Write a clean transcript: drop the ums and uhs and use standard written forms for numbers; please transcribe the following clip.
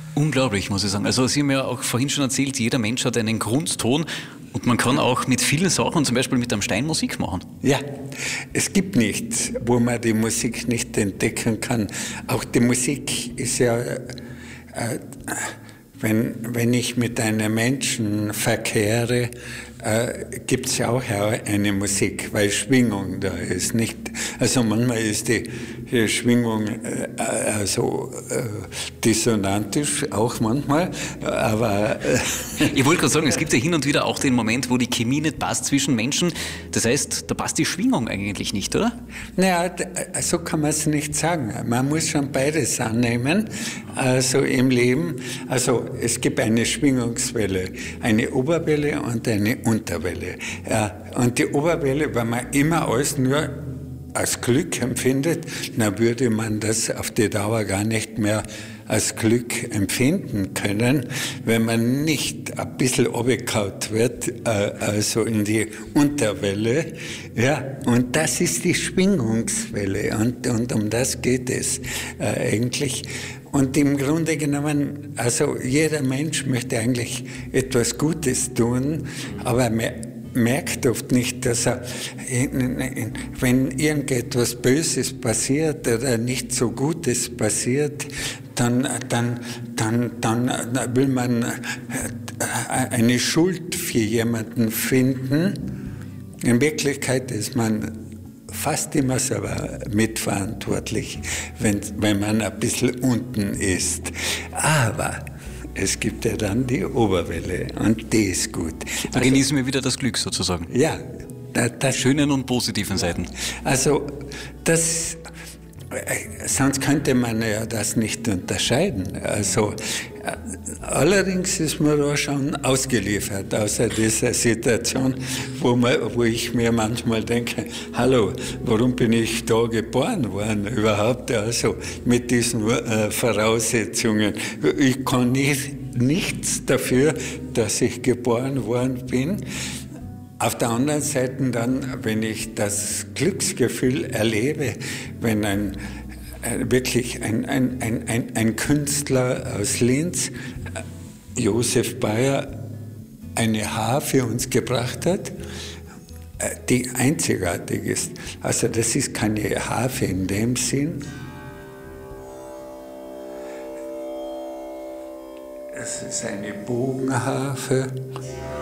Unglaublich, muss ich sagen. Also Sie haben ja auch vorhin schon erzählt, jeder Mensch hat einen Grundton und man kann auch mit vielen Sachen, zum Beispiel mit einem Stein, Musik machen. Ja, es gibt nichts, wo man die Musik nicht entdecken kann. Auch die Musik ist ja, wenn ich mit einem Menschen verkehre, gibt es ja auch eine Musik, weil Schwingung da ist. Nicht, also manchmal ist die Schwingung dissonantisch, auch manchmal, aber... Ich wollte gerade sagen, es gibt ja hin und wieder auch den Moment, wo die Chemie nicht passt zwischen Menschen. Das heißt, da passt die Schwingung eigentlich nicht, oder? Naja, so kann man es nicht sagen. Man muss schon beides annehmen, also im Leben. Also es gibt eine Schwingungswelle, eine Oberwelle und eine Unterwelle. Ja, und die Oberwelle, wenn man immer alles nur als Glück empfindet, dann würde man das auf die Dauer gar nicht mehr als Glück empfinden können, wenn man nicht ein bisschen runtergehauen wird, also in die Unterwelle. Ja, und das ist die Schwingungswelle und um das geht es eigentlich. Und im Grunde genommen, also jeder Mensch möchte eigentlich etwas Gutes tun, aber merkt oft nicht, dass er, wenn irgendetwas Böses passiert oder nicht so Gutes passiert, dann will man eine Schuld für jemanden finden. In Wirklichkeit ist man fast immer selber mitverantwortlich, wenn man ein bisschen unten ist. Aber es gibt ja dann die Oberwelle und die ist gut. Da genießen wir wieder das Glück sozusagen. Ja. Die schönen und positiven Seiten. Also sonst könnte man ja das nicht unterscheiden. Also allerdings ist man da schon ausgeliefert außer dieser Situation, wo ich mir manchmal denke, hallo, warum bin ich da geboren worden überhaupt? Also mit diesen Voraussetzungen. Ich kann nichts dafür, dass ich geboren worden bin. Auf der anderen Seite dann, wenn ich das Glücksgefühl erlebe, wenn wirklich ein Künstler aus Linz, Josef Bayer, eine Harfe uns gebracht hat, die einzigartig ist. Also das ist keine Harfe in dem Sinn. Es ist eine Bogenharfe.